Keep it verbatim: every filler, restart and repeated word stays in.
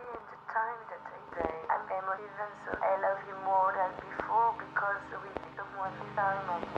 in the time that I die. I'm emotive and so I love you more than before because with someone this time I